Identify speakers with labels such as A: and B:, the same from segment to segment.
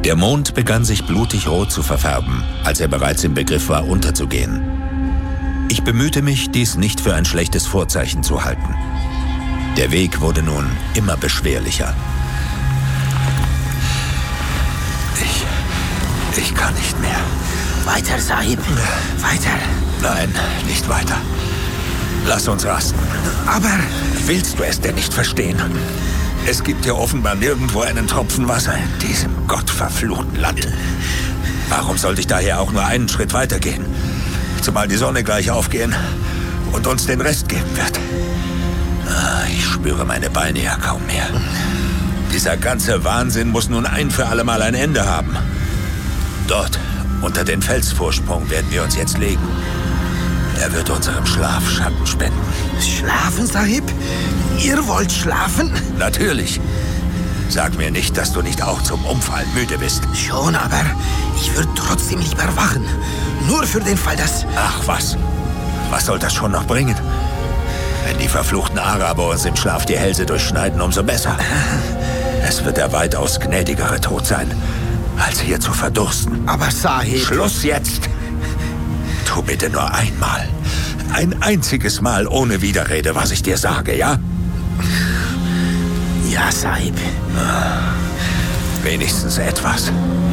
A: Der Mond begann sich blutig rot zu verfärben, als er bereits im Begriff war, unterzugehen. Ich bemühte mich, dies nicht für ein schlechtes Vorzeichen zu halten. Der Weg wurde nun immer beschwerlicher. Ich kann nicht mehr.
B: Weiter, Sahib. Weiter.
A: Nein, nicht weiter. Lass uns rasten.
B: Aber...
A: Willst du es denn nicht verstehen? Es gibt hier offenbar nirgendwo einen Tropfen Wasser in diesem gottverfluchten Land. Warum sollte ich daher auch nur einen Schritt weitergehen? Zumal die Sonne gleich aufgehen und uns den Rest geben wird. Ich spüre meine Beine ja kaum mehr. Dieser ganze Wahnsinn muss nun ein für alle Mal ein Ende haben. Dort, unter den Felsvorsprung, werden wir uns jetzt legen. Er wird unserem Schlaf Schatten spenden.
B: Schlafen, Sahib? Ihr wollt schlafen?
A: Natürlich. Sag mir nicht, dass du nicht auch zum Umfallen müde bist.
B: Schon, aber ich würde trotzdem lieber wachen. Nur für den Fall, dass...
A: Ach was? Was soll das schon noch bringen? Wenn die verfluchten Araber uns im Schlaf die Hälse durchschneiden, umso besser. Es wird der weitaus gnädigere Tod sein, als hier zu verdursten.
B: Aber Sahib...
A: Schluss jetzt! Tu bitte nur einmal, ein einziges Mal ohne Widerrede, was ich dir sage, ja?
B: Ja, Sahib.
A: Wenigstens etwas.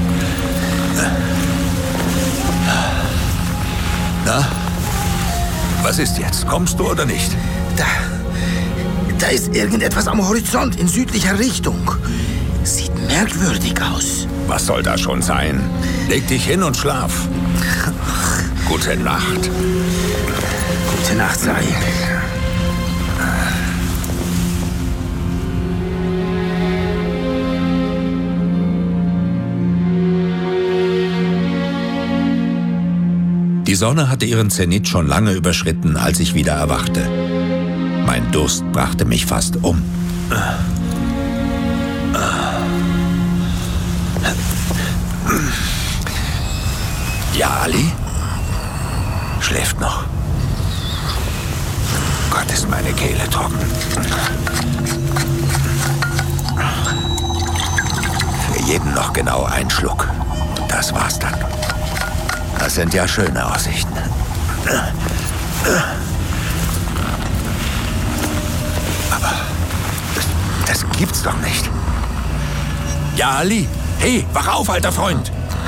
A: Na? Was ist jetzt? Kommst du oder nicht?
B: Da ist irgendetwas am Horizont in südlicher Richtung. Sieht merkwürdig aus.
A: Was soll das schon sein? Leg dich hin und schlaf. Gute Nacht.
B: Gute Nacht, Sahib.
A: Die Sonne hatte ihren Zenit schon lange überschritten, als ich wieder erwachte. Mein Durst brachte mich fast um. Ja, Ali? Schläft noch. Gott, ist meine Kehle trocken. Für jeden noch genau ein Schluck. Und das war's dann. Das sind ja schöne Aussichten. Aber das gibt's doch nicht. Ja, Ali? Hey, wach auf, alter Freund!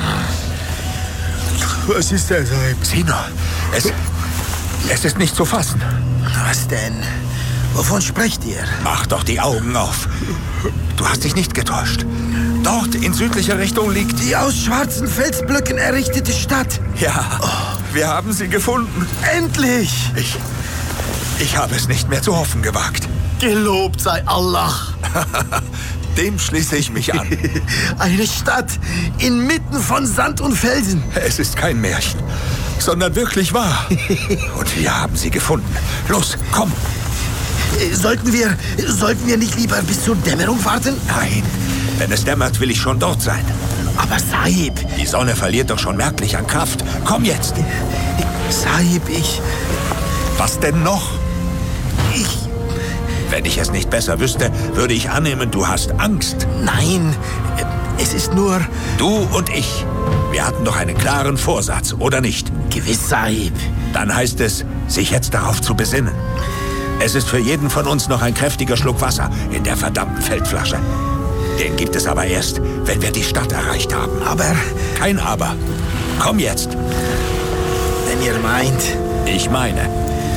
B: Was ist das, Sahib?
A: Sieh nur, es ist nicht zu fassen.
B: Was denn? Wovon sprecht ihr?
A: Mach doch die Augen auf. Du hast dich nicht getäuscht. Dort in südlicher Richtung liegt
B: Die aus schwarzen Felsblöcken errichtete Stadt.
A: Ja, wir haben sie gefunden.
B: Endlich!
A: Ich habe es nicht mehr zu hoffen gewagt.
B: Gelobt sei Allah.
A: Dem schließe ich mich an.
B: Eine Stadt inmitten von Sand und Felsen.
A: Es ist kein Märchen, sondern wirklich wahr. Und wir haben sie gefunden. Los, komm.
B: Sollten wir nicht lieber bis zur Dämmerung warten?
A: Nein, wenn es dämmert, will ich schon dort sein.
B: Aber Sahib...
A: Die Sonne verliert doch schon merklich an Kraft. Komm jetzt.
B: Sahib,
A: Was denn noch?
B: Ich...
A: Wenn ich es nicht besser wüsste, würde ich annehmen, du hast Angst.
B: Nein, es ist nur...
A: Du und ich. Wir hatten doch einen klaren Vorsatz, oder nicht?
B: Gewiss, Sahib.
A: Dann heißt es, sich jetzt darauf zu besinnen. Es ist für jeden von uns noch ein kräftiger Schluck Wasser in der verdammten Feldflasche. Den gibt es aber erst, wenn wir die Stadt erreicht haben.
B: Aber...
A: Kein Aber. Komm jetzt.
B: Wenn ihr meint...
A: Ich meine.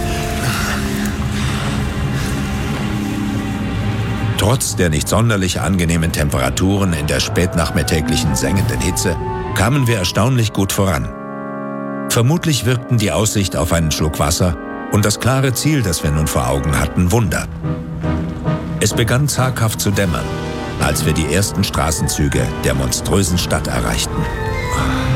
A: Trotz der nicht sonderlich angenehmen Temperaturen in der spätnachmittäglichen sengenden Hitze kamen wir erstaunlich gut voran. Vermutlich wirkten die Aussicht auf einen Schluck Wasser und das klare Ziel, das wir nun vor Augen hatten, Wunder. Es begann zaghaft zu dämmern, als wir die ersten Straßenzüge der monströsen Stadt erreichten.